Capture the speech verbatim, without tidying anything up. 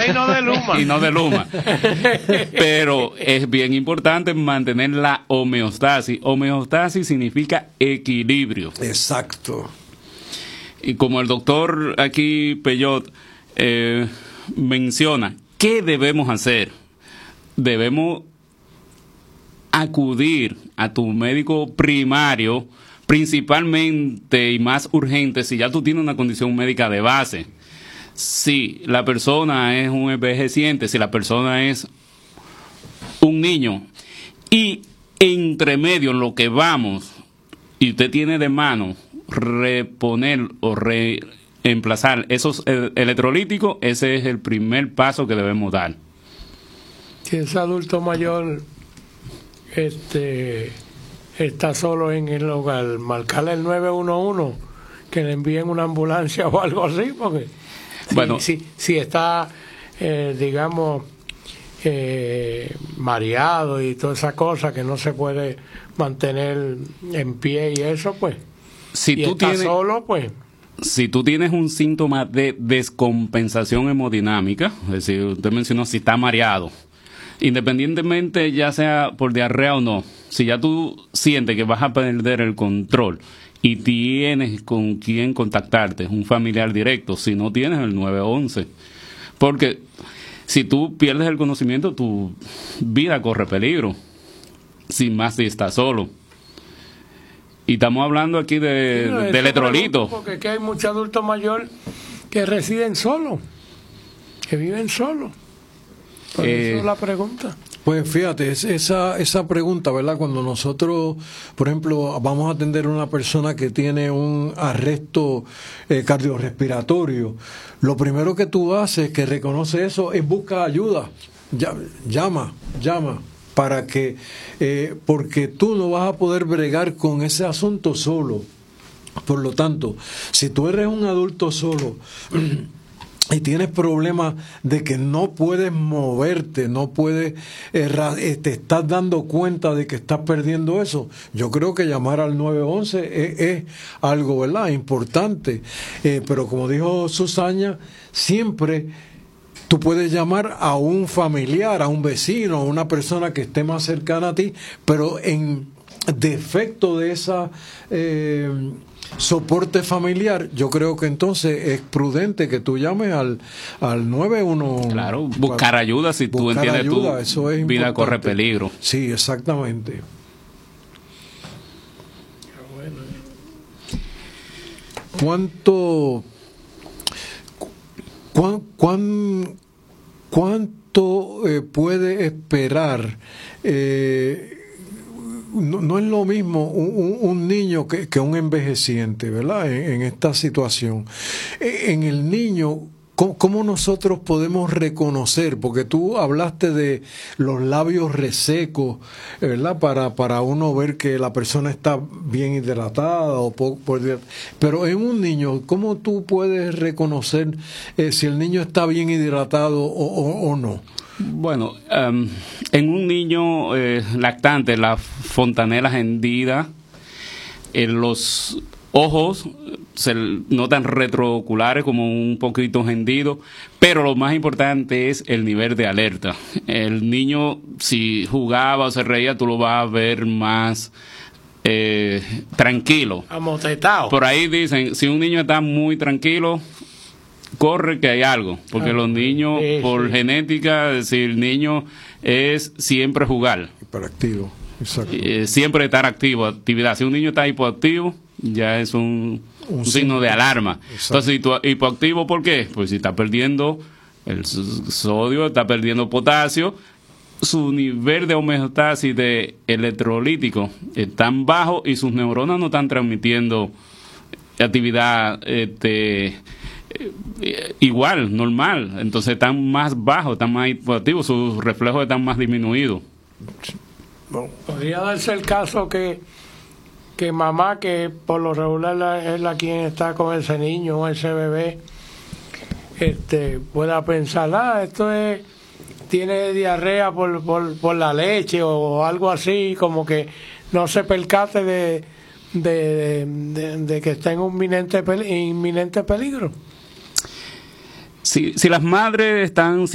y no de Luma. y no de Luma. Pero es bien importante mantener la homeostasis. Homeostasis significa equilibrio. Exacto. Y como el doctor aquí, Peyot, eh, menciona, ¿qué debemos hacer? Debemos acudir a tu médico primario, principalmente y más urgente si ya tú tienes una condición médica de base. Si la persona es un envejeciente, si la persona es un niño, y entre medio en lo que vamos, y usted tiene de mano reponer o reemplazar esos electrolíticos, ese es el primer paso que debemos dar. Si es adulto mayor, este está solo en el hogar, marcarle el nueve uno uno, que le envíen una ambulancia o algo así, porque si, bueno, si, si está, eh, digamos, eh, mareado y toda esa cosa que no se puede mantener en pie y eso, pues, si y tú está tienes, solo, pues... Si tú tienes un síntoma de descompensación hemodinámica, es decir, usted mencionó si está mareado, independientemente ya sea por diarrea o no, si ya tú sientes que vas a perder el control y tienes con quién contactarte, un familiar directo, si no tienes el nueve once, porque si tú pierdes el conocimiento, tu vida corre peligro, sin más si estás solo. Y estamos hablando aquí de, Sí, no, de electrolitos. Porque es que hay muchos adultos mayores que residen solos, que viven solos. Por Eh, eso la pregunta. Pues fíjate, es esa, esa pregunta, ¿verdad? Cuando nosotros, por ejemplo, vamos a atender a una persona que tiene un arresto eh, cardiorrespiratorio, lo primero que tú haces, que reconoce eso, es buscar ayuda. Ya, llama, llama, para que, eh, porque tú no vas a poder bregar con ese asunto solo. Por lo tanto, si tú eres un adulto solo y tienes problemas de que no puedes moverte, no puedes, eh, te estás dando cuenta de que estás perdiendo eso, yo creo que llamar al nueve once es, es algo, ¿verdad?, importante. Eh, pero como dijo Susana, siempre tú puedes llamar a un familiar, a un vecino, a una persona que esté más cercana a ti, pero en defecto de esa eh, soporte familiar, yo creo que entonces es prudente que tú llames al, al nueve uno uno. Claro, buscar ayuda si tú entiendes ayuda, tu eso es vida importante. corre peligro. Sí, exactamente. ¿Cuánto, cuán, cuán, cuánto eh, puede esperar? Eh, No, no es lo mismo un, un, un niño que, que un envejeciente, ¿verdad? En, en esta situación. En el niño, ¿cómo, ¿cómo nosotros podemos reconocer? Porque tú hablaste de los labios resecos, ¿verdad? Para, para uno ver que la persona está bien hidratada o poco, pero en un niño, ¿cómo tú puedes reconocer eh, si el niño está bien hidratado o, o, o no? Bueno, um, en un niño eh, lactante, las fontanelas hendidas, eh, los ojos se notan retrooculares como un poquito hendidos, pero lo más importante es el nivel de alerta. El niño, si jugaba o se reía, tú lo vas a ver más eh, tranquilo. Amotetado. Por ahí dicen, si un niño está muy tranquilo, corre que hay algo, porque ah, los niños sí, por sí. genética, es decir, el niño es siempre jugar, hiperactivo, exacto. Eh, siempre estar activo, actividad. Si un niño está hipoactivo, ya es un, un, un signo de alarma. Exacto. Entonces, si tú, hipoactivo, ¿por qué? Pues si está perdiendo el sodio, está perdiendo potasio, su nivel de homeostasis de electrolítico es tan bajo y sus neuronas no están transmitiendo actividad este igual, normal, entonces están más bajos, están más hipoactivos, sus reflejos están más disminuidos. Podría darse el caso que que mamá, que por lo regular es la quien está con ese niño o ese bebé, este pueda pensar, ah, esto es, tiene diarrea por, por, por la leche o algo así, como que no se percate de de, de, de que está en un inminente, inminente peligro. Si, si las madres están